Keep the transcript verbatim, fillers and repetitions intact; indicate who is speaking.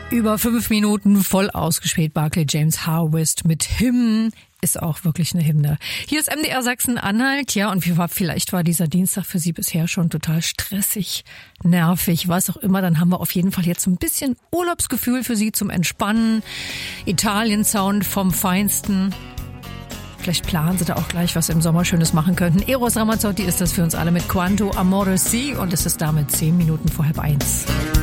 Speaker 1: Über fünf Minuten voll ausgespielt. Barclay James Harvest mit Hymn ist auch wirklich eine Hymne. Hier ist M D R Sachsen-Anhalt. Ja, und wie war, vielleicht war dieser Dienstag für Sie bisher schon total stressig, nervig, was auch immer. Dann haben wir auf jeden Fall jetzt ein bisschen Urlaubsgefühl für Sie zum Entspannen. Italien-Sound vom Feinsten. Vielleicht planen Sie da auch gleich, was Sie im Sommer Schönes machen könnten. Eros Ramazzotti ist das für uns alle mit Quanto Amore Si und es ist damit zehn Minuten vor halb eins.